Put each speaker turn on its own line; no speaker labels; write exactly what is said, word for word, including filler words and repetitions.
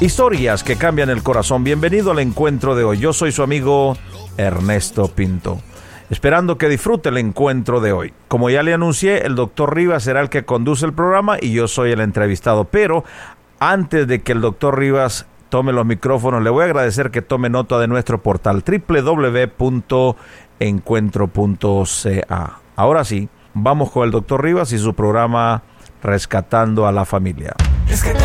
Historias que cambian el corazón. Bienvenido al encuentro de hoy. Yo soy su amigo Ernesto Pinto, esperando que disfrute el encuentro de hoy. Como ya le anuncié, el doctor Rivas será el que conduce el programa y yo soy el entrevistado. Pero antes de que el doctor Rivas tome los micrófonos, le voy a agradecer que tome nota de nuestro portal doble u doble u doble u punto encuentro punto c a. Ahora sí, vamos con el doctor Rivas y su programa Rescatando a la Familia.